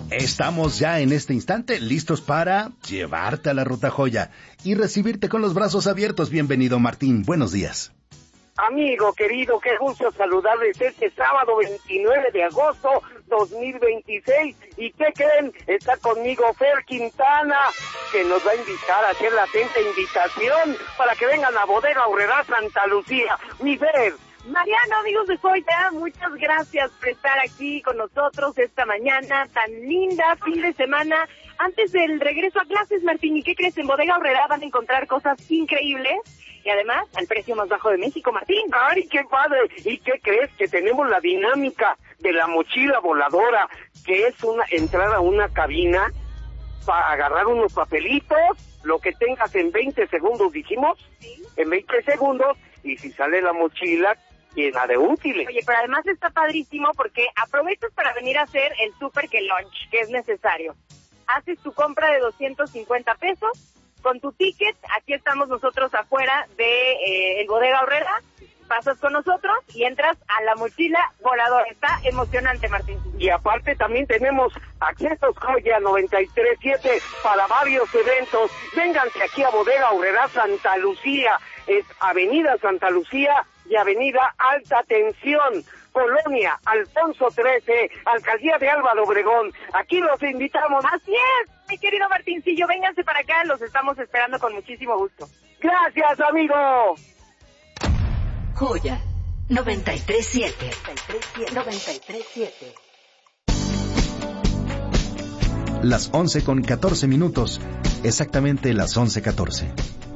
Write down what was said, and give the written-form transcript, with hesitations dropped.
Estamos ya en este instante listos para llevarte a la Ruta Joya y recibirte con los brazos abiertos. Bienvenido, Martín. Buenos días. Amigo querido, qué gusto saludarles este sábado 29 de agosto 2026. ¿Y qué creen? Está conmigo Fer Quintana, que nos va a invitar a hacer la atenta invitación para que vengan a Bodega Aurrerá Santa Lucía. Mi Fer. Mariano, amigos de Joya, muchas gracias por estar aquí con nosotros esta mañana tan linda, fin de semana, antes del regreso a clases, Martín. ¿Y qué crees? En Bodega Aurrerá van a encontrar cosas increíbles y además al precio más bajo de México, Martín. ¡Ay, qué padre! ¿Y qué crees? Que tenemos la dinámica de la mochila voladora, que es una entrar a una cabina para agarrar unos papelitos, lo que tengas en 20 segundos, dijimos, ¿sí? En 20 segundos, y si sale la mochila llena de útiles. Oye, pero además está padrísimo porque aprovechas para venir a hacer el súper que lunch, que es necesario. Haces tu compra de 250 pesos, con tu ticket, aquí estamos nosotros afuera de el Bodega Aurrerá, pasas con nosotros y entras a la mochila voladora. Está emocionante, Martín. Y aparte también tenemos accesos Joya 93.7 para varios eventos. Vénganse aquí a Bodega Aurrerá Santa Lucía, es Avenida Santa Lucía y Avenida Alta Tensión, Colonia Alfonso 13, Alcaldía de Álvaro Obregón. Aquí los invitamos. Así es, mi querido Martincillo, vénganse para acá, los estamos esperando con muchísimo gusto. Gracias, amigo. Joya 93.7. 93.7. Las 11:14, exactamente las 11:14.